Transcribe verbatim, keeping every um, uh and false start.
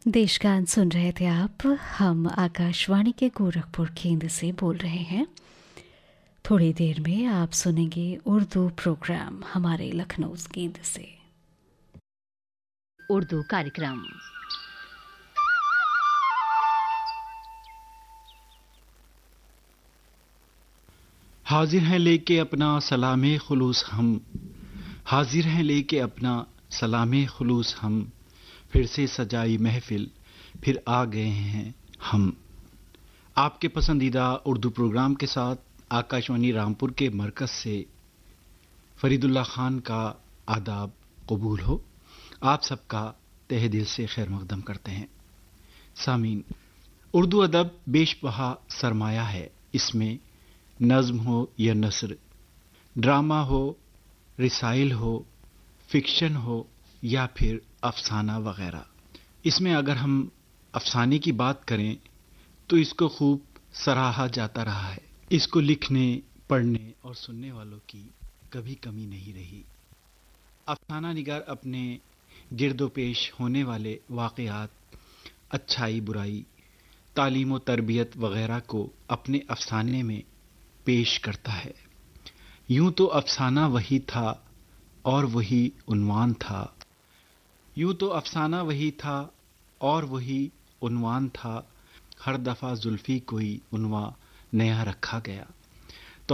देशगान सुन रहे थे आप। हम आकाशवाणी के गोरखपुर केंद्र से बोल रहे हैं। थोड़ी देर में आप सुनेंगे उर्दू प्रोग्राम हमारे लखनऊ केंद्र से। उर्दू कार्यक्रम हाजिर हैं लेके अपना सलामे खुलूस हम, हाजिर हैं लेके अपना सलामे खुलूस हम, फिर से सजाई महफिल फिर आ गए हैं हम। आपके पसंदीदा उर्दू प्रोग्राम के साथ आकाशवाणी रामपुर के मरकज से फरीदुल्लाह खान का आदाब कबूल हो। आप सबका तहे दिल से खैर मकदम करते हैं। सामीन, उर्दू अदब बेशबहा सरमाया है। इसमें नज़्म हो या नसर, ड्रामा हो, रिसाइल हो, फिक्शन हो या फिर अफसाना वगैरह। इसमें अगर हम अफसाने की बात करें तो इसको खूब सराहा जाता रहा है। इसको लिखने, पढ़ने और सुनने वालों की कभी कमी नहीं रही। अफसाना निगार अपने गिरदो पेश होने वाले वाक़यात, अच्छाई बुराई, तालीम व तरबियत वगैरह को अपने अफसाने में पेश करता है। यूं तो अफसाना वही था और वही उन्वान था यूं तो अफसाना वही था और वही उन्वान था, हर दफ़ा जुल्फ़ी कोई उन्वा नया रखा गया।